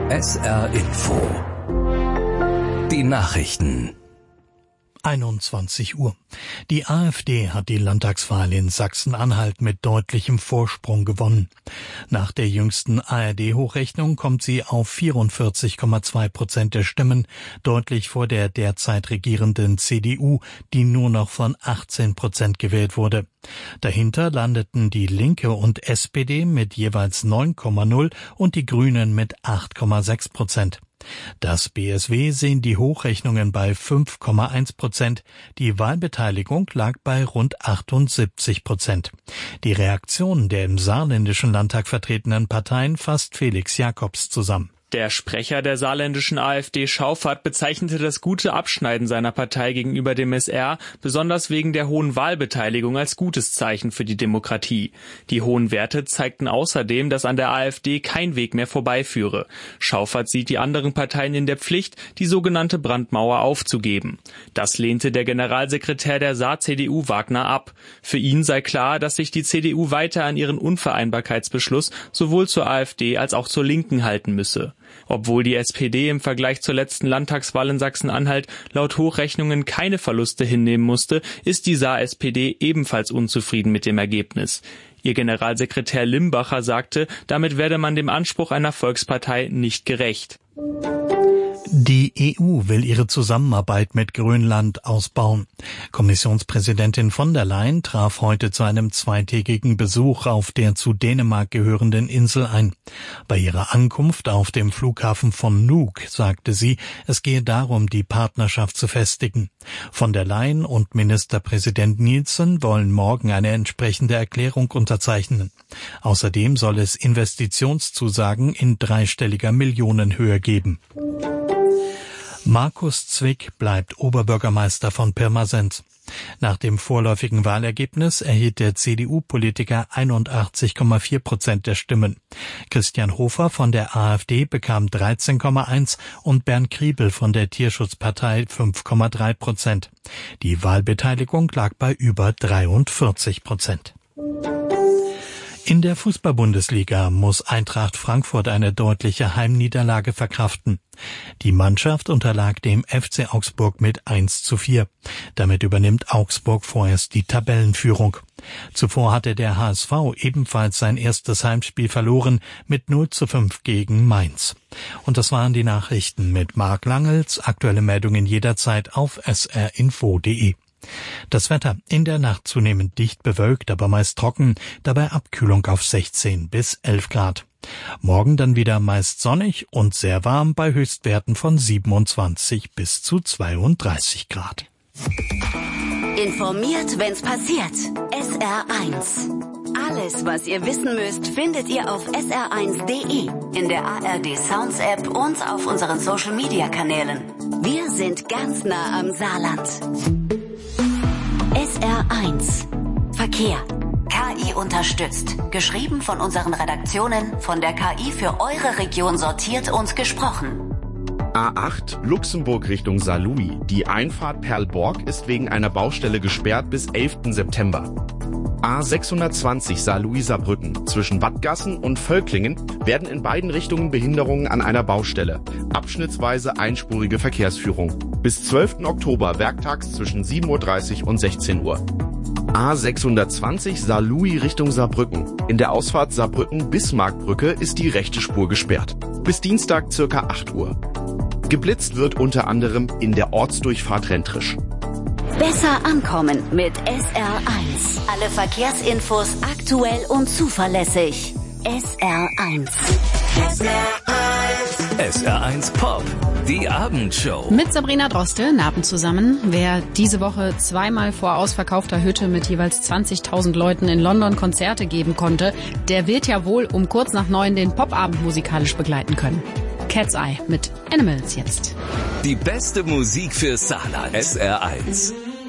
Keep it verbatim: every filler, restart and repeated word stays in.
S R Info. Die Nachrichten. einundzwanzig Uhr. Die AfD hat die Landtagswahl in Sachsen-Anhalt mit deutlichem Vorsprung gewonnen. Nach der jüngsten A R D-Hochrechnung kommt sie auf vierundvierzig Komma zwei Prozent der Stimmen, deutlich vor der derzeit regierenden C D U, die nur noch von achtzehn Prozent gewählt wurde. Dahinter landeten die Linke und S P D mit jeweils neun Komma null und die Grünen mit acht Komma sechs Prozent. Das B S W sehen die Hochrechnungen bei fünf Komma eins Prozent. Die Wahlbeteiligung lag bei rund achtundsiebzig Prozent. Die Reaktion der im saarländischen Landtag vertretenen Parteien fasst Felix Jakobs zusammen. Der Sprecher der saarländischen AfD Schauffert bezeichnete das gute Abschneiden seiner Partei gegenüber dem S R besonders wegen der hohen Wahlbeteiligung als gutes Zeichen für die Demokratie. Die hohen Werte zeigten außerdem, dass an der AfD kein Weg mehr vorbeiführe. Schauffert sieht die anderen Parteien in der Pflicht, die sogenannte Brandmauer aufzugeben. Das lehnte der Generalsekretär der Saar-C D U Wagner ab. Für ihn sei klar, dass sich die C D U weiter an ihren Unvereinbarkeitsbeschluss sowohl zur AfD als auch zur Linken halten müsse. Obwohl die S P D im Vergleich zur letzten Landtagswahl in Sachsen-Anhalt laut Hochrechnungen keine Verluste hinnehmen musste, ist die Saar-S P D ebenfalls unzufrieden mit dem Ergebnis. Ihr Generalsekretär Limbacher sagte, damit werde man dem Anspruch einer Volkspartei nicht gerecht. Die E U will ihre Zusammenarbeit mit Grönland ausbauen. Kommissionspräsidentin von der Leyen traf heute zu einem zweitägigen Besuch auf der zu Dänemark gehörenden Insel ein. Bei ihrer Ankunft auf dem Flughafen von Nuuk sagte sie, es gehe darum, die Partnerschaft zu festigen. Von der Leyen und Ministerpräsident Nielsen wollen morgen eine entsprechende Erklärung unterzeichnen. Außerdem soll es Investitionszusagen in dreistelliger Millionenhöhe geben. Markus Zwick bleibt Oberbürgermeister von Pirmasens. Nach dem vorläufigen Wahlergebnis erhielt der C D U-Politiker einundachtzig Komma vier Prozent der Stimmen. Christian Hofer von der AfD bekam dreizehn Komma eins und Bernd Kriebel von der Tierschutzpartei fünf Komma drei Prozent. Die Wahlbeteiligung lag bei über dreiundvierzig Prozent. In der Fußball-Bundesliga muss Eintracht Frankfurt eine deutliche Heimniederlage verkraften. Die Mannschaft unterlag dem F C Augsburg mit eins zu vier. Damit übernimmt Augsburg vorerst die Tabellenführung. Zuvor hatte der H S V ebenfalls sein erstes Heimspiel verloren mit null zu fünf gegen Mainz. Und das waren die Nachrichten mit Marc Langels. Aktuelle Meldungen jederzeit auf s r info punkt d e. Das Wetter in der Nacht zunehmend dicht bewölkt, aber meist trocken, dabei Abkühlung auf sechzehn bis elf Grad. Morgen dann wieder meist sonnig und sehr warm bei Höchstwerten von siebenundzwanzig bis zu zweiunddreißig Grad. Informiert, wenn's passiert. S R eins. Alles, was ihr wissen müsst, findet ihr auf s r eins punkt d e, in der A R D Sounds App und auf unseren Social Media Kanälen. Wir sind ganz nah am Saarland. S R eins. Verkehr. K I unterstützt. Geschrieben von unseren Redaktionen, von der K I für eure Region sortiert und gesprochen. A acht, Luxemburg Richtung Saarlouis. Die Einfahrt Perlborg ist wegen einer Baustelle gesperrt bis elften September. A sechshundertzwanzig Saarlouis-Saarbrücken. Zwischen Wattgassen und Völklingen werden in beiden Richtungen Behinderungen an einer Baustelle. Abschnittsweise einspurige Verkehrsführung. Bis zwölften Oktober werktags zwischen sieben Uhr dreißig und sechzehn Uhr. A sechshundertzwanzig Saarlouis Richtung Saarbrücken. In der Ausfahrt Saarbrücken-Bismarckbrücke ist die rechte Spur gesperrt. Bis Dienstag circa acht Uhr. Geblitzt wird unter anderem in der Ortsdurchfahrt Rentrisch. Besser ankommen mit S R eins. Alle Verkehrsinfos aktuell und zuverlässig. S R eins. S R eins. S R eins Pop. Die Abendshow. Mit Sabrina Droste, Abend zusammen. Wer diese Woche zweimal vor ausverkaufter Hütte mit jeweils zwanzigtausend Leuten in London Konzerte geben konnte, der wird ja wohl um kurz nach neun den Popabend musikalisch begleiten können. Cat's Eye mit Animals jetzt. Die beste Musik für Saarland. S R eins.